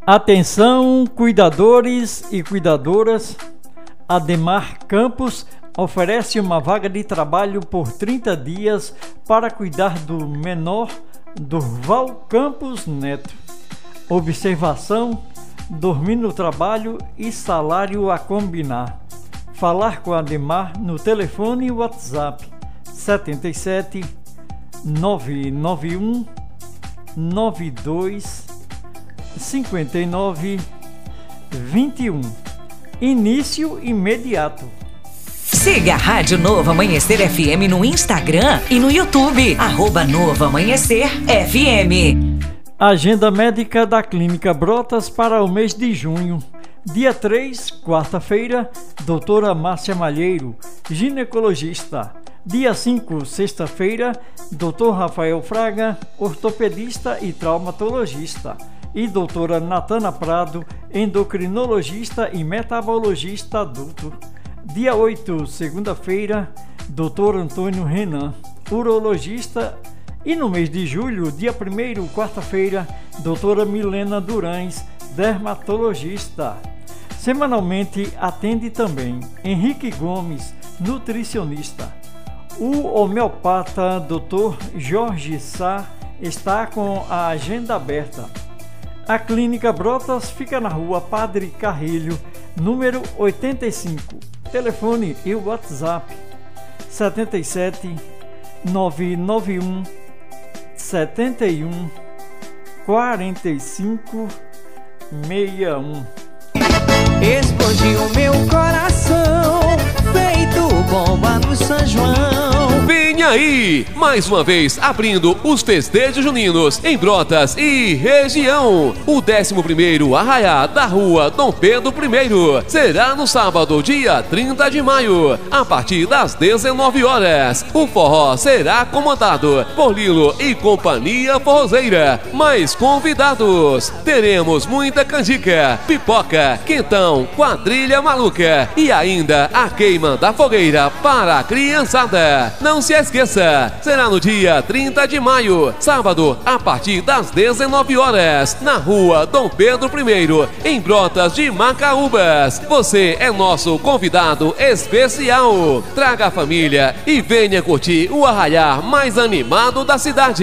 Atenção, cuidadores e cuidadoras, Ademar Campos oferece uma vaga de trabalho por 30 dias para cuidar do menor Durval Campos Neto. Observação: dormir no trabalho e salário a combinar. Falar com Ademar no telefone WhatsApp 77 991 92 59 21. Início imediato. Siga a Rádio Novo Amanhecer FM no Instagram e no YouTube, @Novo Amanhecer FM. Agenda médica da Clínica Brotas para o mês de junho. Dia 3, quarta-feira, doutora Márcia Malheiro, ginecologista. Dia 5, sexta-feira, doutor Rafael Fraga, ortopedista e traumatologista. E doutora Natana Prado, endocrinologista e metabologista adulto. Dia 8, segunda-feira, doutor Antônio Renan, urologista. E no mês de julho, dia 1º, quarta-feira, doutora Milena Durães, dermatologista. Semanalmente atende também Henrique Gomes, nutricionista. O homeopata doutor Jorge Sá está com a agenda aberta. A Clínica Brotas fica na rua Padre Carrilho, número 85. Telefone e WhatsApp 77 991 71 45 61. Explodiu meu coração, feito bomba no São João. Vem aí, mais uma vez abrindo os festejos juninos em Brotas e região. O 11º Arraiá da Rua Dom Pedro I será no sábado, dia 30 de maio, a partir das 19 horas. O forró será comandado por Lilo e Companhia Forrozeira. Mais convidados: teremos muita canjica, pipoca, quentão, quadrilha maluca e ainda a queima da fogueira para a criançada. Não se esqueça, será no dia 30 de maio, sábado, a partir das 19 horas, na Rua Dom Pedro I, em Brotas de Macaúbas. Você é nosso convidado especial. Traga a família e venha curtir o arraiá mais animado da cidade.